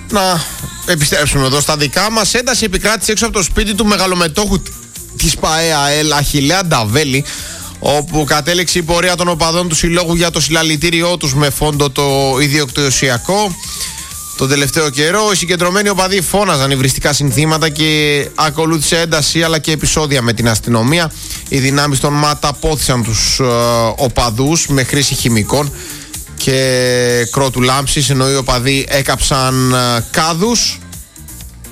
Να επιστρέψουμε εδώ στα δικά μας. Ένταση επικράτησε έξω από το σπίτι του μεγαλομετόχου της ΠαΕΑΕΛ Αχιλλέα Νταβέλη, όπου κατέληξε η πορεία των οπαδών του συλλόγου για το συλλαλητήριό τους με φόντο το ιδιοκτησιακό. Τον τελευταίο καιρό οι συγκεντρωμένοι οπαδοί φώναζαν υβριστικά συνθήματα και ακολούθησε ένταση αλλά και επεισόδια με την αστυνομία. Οι δυνάμεις των ΜΑΤ απόθυσαν τους οπαδούς με χρήση χημικών και κρότου λάμψης, ενώ οι οπαδοί έκαψαν κάδους.